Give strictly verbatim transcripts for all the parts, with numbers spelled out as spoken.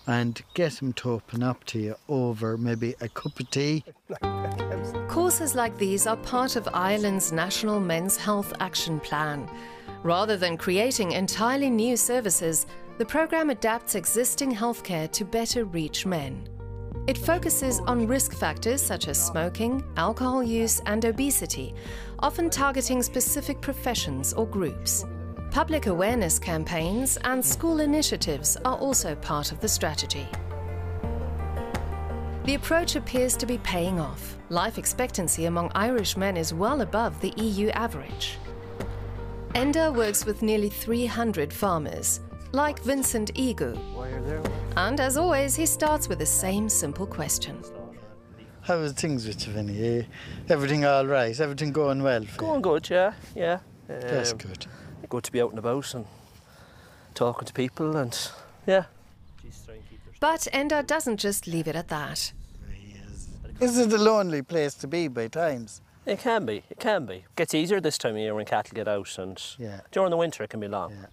and get them to open up to you over maybe a cup of tea. Courses like these are part of Ireland's National Men's Health Action Plan. Rather than creating entirely new services, the programme adapts existing healthcare to better reach men. It focuses on risk factors such as smoking, alcohol use and obesity, often targeting specific professions or groups. Public awareness campaigns and school initiatives are also part of the strategy. The approach appears to be paying off. Life expectancy among Irish men is well above the E U average. Enda works with nearly three hundred farmers, like Vincent Igu. And as always, he starts with the same simple question. How are things with you, Vinny? Everything all right? Everything going well? For Going you? good, yeah, yeah. Um, That's good. Good to be out and about and talking to people and, yeah. But Enda doesn't just leave it at that. Is it a lonely place to be by times? It can be, it can be. It gets easier this time of year when cattle get out and yeah. during the winter it can be long. Yeah.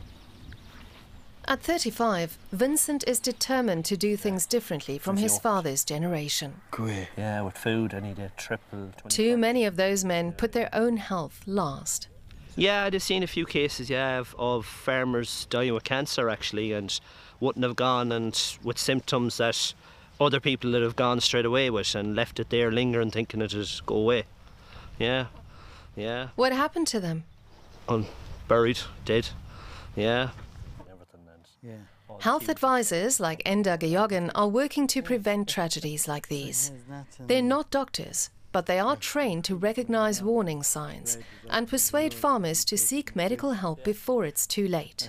At thirty-five, Vincent is determined to do things differently from his father's generation. Great. Yeah, with food I need a triple. Too many of those men put their own health last. Yeah, I've seen a few cases, yeah, of, of farmers dying with cancer actually and wouldn't have gone and with symptoms that other people that have gone straight away with and left it there lingering thinking it would go away. Yeah, yeah. What happened to them? Unburied, dead, yeah. Yeah. Health advisors like Enda Geoghegan are working to prevent tragedies like these. They're not doctors, but they are trained to recognise warning signs and persuade farmers to seek medical help before it's too late.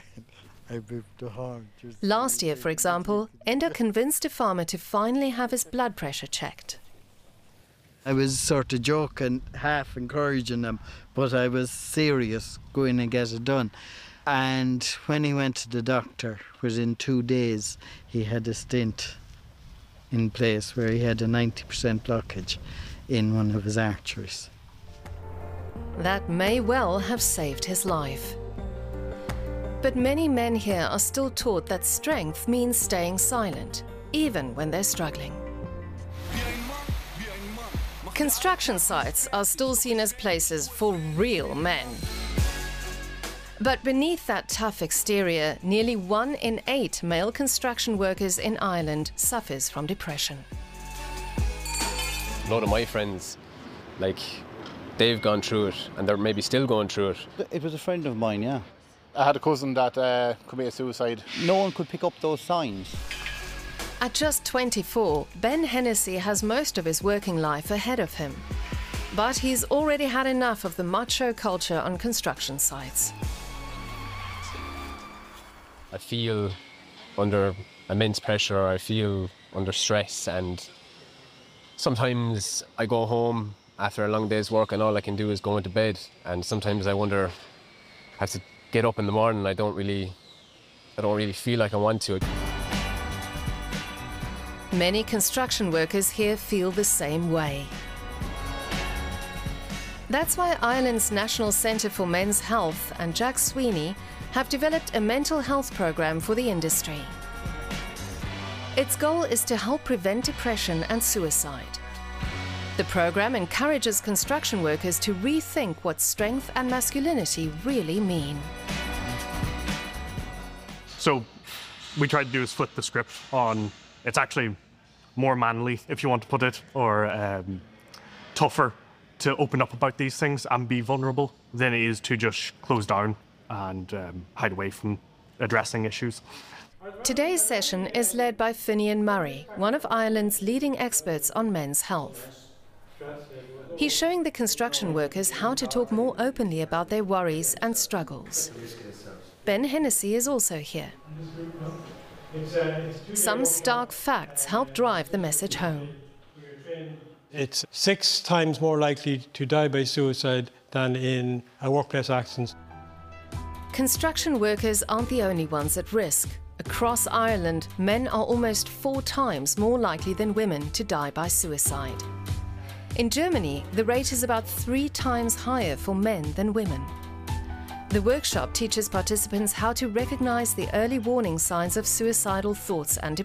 Last year, for example, Enda convinced a farmer to finally have his blood pressure checked. I was sort of joking, half encouraging him, but I was serious going and get it done. And when he went to the doctor, within two days, he had a stent in place where he had a ninety percent blockage in one of his arteries. That may well have saved his life. But many men here are still taught that strength means staying silent, even when they're struggling. Construction sites are still seen as places for real men. But beneath that tough exterior, nearly one in eight male construction workers in Ireland suffers from depression. A lot of my friends, like, they've gone through it and they're maybe still going through it. It was a friend of mine, yeah. I had a cousin that uh, committed suicide. No one could pick up those signs. At just twenty-four, Ben Hennessy has most of his working life ahead of him. But he's already had enough of the macho culture on construction sites. I feel under immense pressure, I feel under stress, and sometimes I go home after a long day's work and all I can do is go into bed, and sometimes I wonder, I have to get up in the morning and I don't really, I don't really feel like I want to. Many construction workers here feel the same way. That's why Ireland's National Centre for Men's Health and Jack Sweeney have developed a mental health programme for the industry. Its goal is to help prevent depression and suicide. The programme encourages construction workers to rethink what strength and masculinity really mean. So we tried to do is flip the script on, it's actually more manly, if you want to put it, or um, tougher to open up about these things and be vulnerable than it is to just close down and um, hide away from addressing issues. Today's session is led by Finian Murray, one of Ireland's leading experts on men's health. He's showing the construction workers how to talk more openly about their worries and struggles. Ben Hennessy is also here. Some stark facts help drive the message home. It's six times more likely to die by suicide than in a workplace accident. Construction workers aren't the only ones at risk. Across Ireland, men are almost four times more likely than women to die by suicide. In Germany, the rate is about three times higher for men than women. The workshop teaches participants how to recognize the early warning signs of suicidal thoughts and depression.